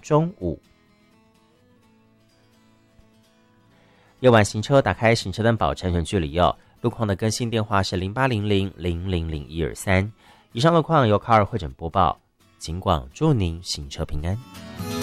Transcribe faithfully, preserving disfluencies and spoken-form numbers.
中午。夜晚行车，打开行车灯保持安全距离哦。路况的更新电话是零八零零零零零一二三。以上路况由卡尔会诊播报，尽管祝您行车平安。